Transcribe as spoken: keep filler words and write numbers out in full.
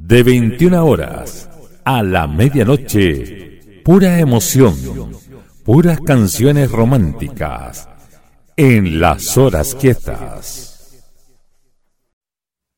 de veintiuna horas a la medianoche, pura emoción, puras canciones románticas en Las Horas Quietas.